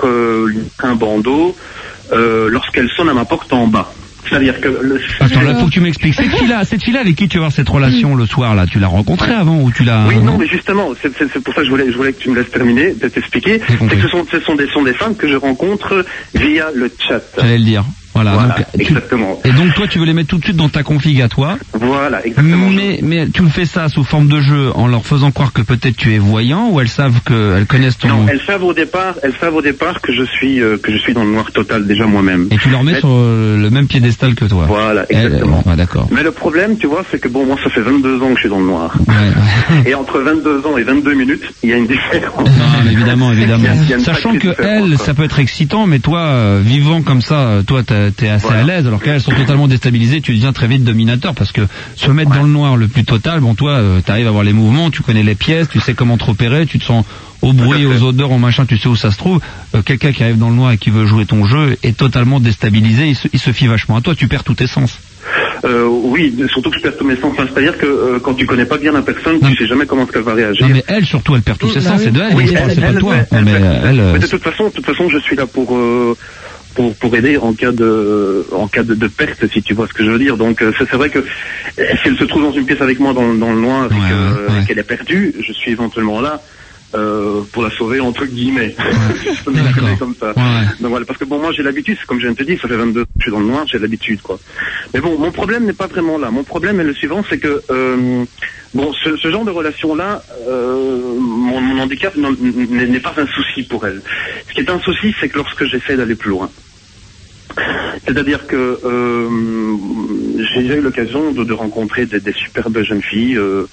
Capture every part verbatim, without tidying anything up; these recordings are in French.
mettre euh, un bandeau euh, lorsqu'elle sonne à ma porte en bas. C'est-à-dire que le... Attends, là, faut que tu m'expliques. Cette fille-là, cette fille-là avec qui tu vas avoir cette relation le soir, là, tu l'as rencontrée avant ou tu l'as... Oui, non, mais justement, c'est, c'est, c'est pour ça que je voulais, je voulais que tu me laisses terminer, de t'expliquer. C'est que ce sont, ce sont des, sont des femmes que je rencontre via le chat. J'allais le dire. Voilà, voilà donc, exactement. Tu... Et donc toi tu veux les mettre tout de suite dans ta config à toi. Voilà, exactement. Mais mais tu le fais ça sous forme de jeu en leur faisant croire que peut-être tu es voyant ou elles savent que elles connaissent ton. Non, elles savent au départ, elles savent au départ que je suis euh, que je suis dans le noir total déjà moi-même. Et tu leur mets elles... sur le même piédestal que toi. Voilà, exactement. Elle... Ouais, d'accord. Mais le problème, tu vois, c'est que bon, moi ça fait vingt-deux ans que je suis dans le noir. Ouais. Et entre vingt-deux ans et vingt-deux minutes, il y a une différence. Non, mais évidemment, évidemment. Il y a, il y a Sachant que elles, ça peut être excitant, mais toi, euh, vivant comme ça, toi t'es assez voilà. à l'aise. Alors qu'elles sont totalement déstabilisées, tu deviens très vite dominateur parce que se mettre ouais. dans le noir le plus total, bon toi, euh, t'arrives à voir les mouvements, tu connais les pièces, tu sais comment te repérer, tu te sens au bruit, aux odeurs, au machin, tu sais où ça se trouve. Euh, quelqu'un qui arrive dans le noir et qui veut jouer ton jeu est totalement déstabilisé, il se, il se fie vachement à toi, tu perds tous tes sens. Euh, oui, surtout que je perds tous mes sens. Enfin, c'est-à-dire que euh, quand tu connais pas bien la personne, non. tu sais jamais comment elle va réagir. Non mais elle surtout, elle perd tous ses bah sens, oui. c'est de elle, oui, je parle, c'est pas de toi. Elle, elle, mais, elle, mais de toute façon, de toute façon, je suis là pour. Euh, Pour, pour aider en cas de en cas de, de perte, si tu vois ce que je veux dire. Donc c'est, c'est vrai que si elle se trouve dans une pièce avec moi dans, dans le noir et, ouais, que, ouais. et qu'elle est perdue, je suis éventuellement là euh, pour la sauver entre guillemets. Je peux me la comme ça. Ouais. Donc voilà, parce que bon, moi j'ai l'habitude, comme je viens de te dire, ça fait vingt-deux ans que je suis dans le noir, j'ai l'habitude quoi. Mais bon, mon problème n'est pas vraiment là. Mon problème est le suivant, c'est que euh, bon, ce, ce genre de relation-là, euh, mon, mon handicap n'est, n'est pas un souci pour elle. Ce qui est un souci, c'est que lorsque j'essaie d'aller plus loin. C'est-à-dire que euh, j'ai déjà eu l'occasion de, de rencontrer des, des superbes jeunes filles. Euh,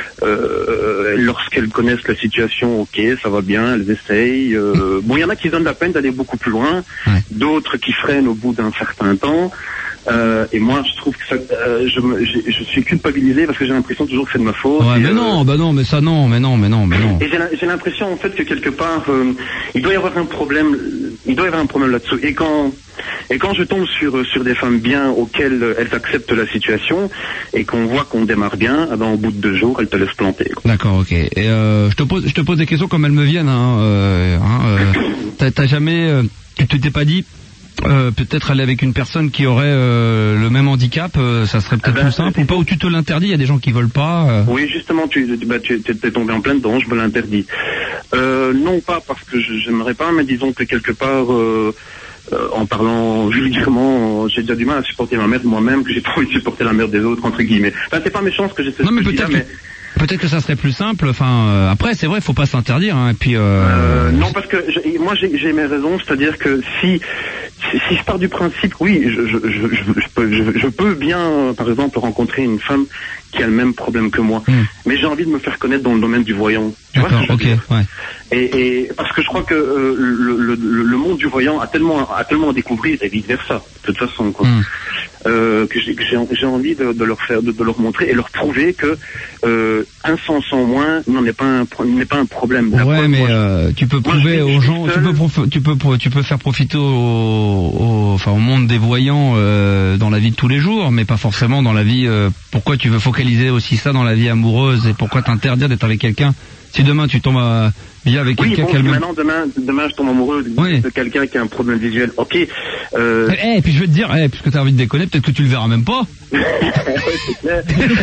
euh, lorsqu'elles connaissent la situation, ok, ça va bien, elles essayent. Euh, bon, il y en a qui donnent la peine d'aller beaucoup plus loin, ouais. D'autres qui freinent au bout d'un certain temps. Euh, et moi, je trouve que ça, euh, je, je, je suis culpabilisé parce que j'ai l'impression toujours que c'est de ma faute. Ouais, et, mais euh, non, bah non, mais ça non, mais non, mais non, mais non. Et j'ai, j'ai l'impression en fait que quelque part, euh, il doit y avoir un problème, il doit y avoir un problème là-dessous. Et quand, et quand je tombe sur sur des femmes bien auxquelles elles acceptent la situation et qu'on voit qu'on démarre bien, eh ben au bout de deux jours, elles te laissent planter. Quoi. D'accord, ok. Et euh, je te pose, je te pose des questions comme elles me viennent. Hein, euh, hein, euh, t'as, t'as jamais, euh, tu te t'es pas dit. Euh, peut-être aller avec une personne qui aurait euh, le même handicap, euh, ça serait peut-être ah ben, plus simple ou pas, ou tu te l'interdis, il y a des gens qui veulent pas. Euh... Oui, justement, tu, bah, tu t'es tombé en plein dedans, je me l'interdis. Euh, non pas parce que je, j'aimerais pas, mais disons que quelque part, euh, euh, en parlant vulgairement, j'ai déjà du mal à supporter ma merde moi-même, que j'ai pas envie de supporter la merde des autres, entre guillemets. Enfin, c'est pas méchant ce que j'essaie de dire, peut-être mais... Peut-être que ça serait plus simple. Enfin, euh, après, c'est vrai, faut pas s'interdire. Hein, et puis, euh... Euh, non, parce que je, moi, j'ai, j'ai mes raisons. C'est-à-dire que si, si, si je pars du principe, oui, je, je, je, je, je, peux, je, je peux bien, par exemple, rencontrer une femme qui a le même problème que moi. Mmh. Mais j'ai envie de me faire connaître dans le domaine du voyant. Tu D'accord, vois ce que je veux ok, dire ouais. Et, et parce que je crois que euh, le, le, le, le monde du voyant a tellement, a tellement à découvrir et vice versa, de toute façon, quoi. Mmh. Euh, que j'ai, que j'ai, j'ai envie de, de leur faire, de, de leur montrer et leur prouver que euh, un sens en moins n'en est pas un, n'est pas un problème. Ouais, fois, mais moi, euh, tu peux prouver moi, aux gens, tu peux, prof, tu peux, tu peux faire profiter au, au, enfin, au monde des voyants euh, dans la vie de tous les jours, mais pas forcément dans la vie. Euh, pourquoi tu veux focaliser aussi ça dans la vie amoureuse et pourquoi t'interdire d'être avec quelqu'un? Si demain tu tombes à, bien avec oui, quelqu'un bon, qui a le même... maintenant, demain, demain, je tombe amoureux de, oui. de quelqu'un qui a un problème visuel. Ok. Euh... Eh, hey, puis je vais te dire, hey, puisque t'as envie de déconner, peut-être que tu le verras même pas. Ouais, c'est clair.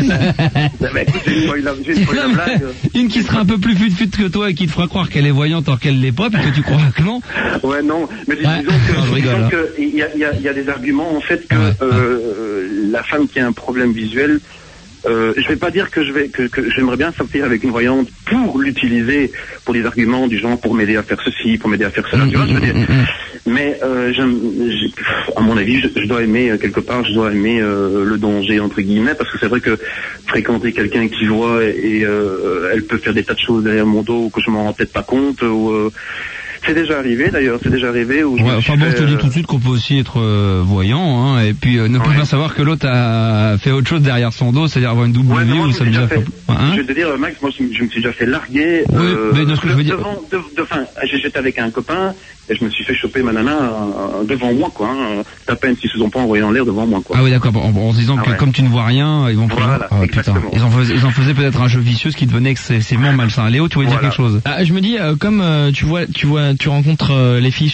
Mais écoute, j'ai une, la, j'ai une, la blague. Une qui sera un peu plus fut-fut que toi et qui te fera croire qu'elle est voyante alors qu'elle l'est pas, puis que tu crois que non. Ouais, non. Mais disons ouais. que, non, disons que il y a, il y a, il y a des arguments en fait que ouais. euh, la femme qui a un problème visuel. Euh, je vais pas dire que je vais que, que j'aimerais bien sortir avec une voyante pour l'utiliser pour des arguments du genre pour m'aider à faire ceci, pour m'aider à faire cela, mmh, tu vois, je veux dire. Mais euh, j'aime, à mon avis, je, je dois aimer quelque part, je dois aimer euh, le danger entre guillemets, parce que c'est vrai que fréquenter quelqu'un qui voit et, et euh, elle peut faire des tas de choses derrière mon dos que je m'en rends peut-être pas compte. Ou, euh, c'est déjà arrivé d'ailleurs, c'est déjà arrivé où je ouais, enfin bon, fait, je te dis euh... tout de suite qu'on peut aussi être euh, voyant, hein, et puis euh, ne pas ouais. savoir que l'autre a fait autre chose derrière son dos, c'est-à-dire avoir une double ouais, vie ou ça me déjà fait. Hein je vais te dire, Max, moi je me suis déjà fait larguer. Oui, euh, mais ce que de, je veux dire. Devant, de, de, enfin, j'étais avec un copain et je me suis fait choper ma nana euh, devant moi, quoi. Hein, à peine s'ils se sont pas envoyés en l'air devant moi, quoi. Ah oui, d'accord. En, en se disant ah, que ouais. comme tu ne vois rien, ils vont faire. Voilà, oh, putain. Ils en faisaient, ils en faisaient peut-être un jeu vicieux, ce qui devenait excessivement malsain. Léo, tu voulais voilà. dire quelque chose? Ah, je me dis, euh, comme euh, tu vois, tu vois, tu rencontres euh, les filles